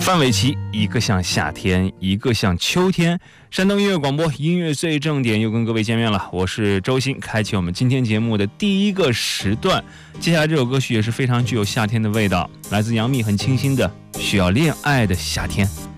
范玮琪，一个像夏天，一个像秋天。山东音乐广播音乐最正点又跟各位见面了，我是周鑫，开启我们今天节目的第一个时段。接下来这首歌曲也是非常具有夏天的味道，来自杨幂，很清新的《需要恋爱的夏天》。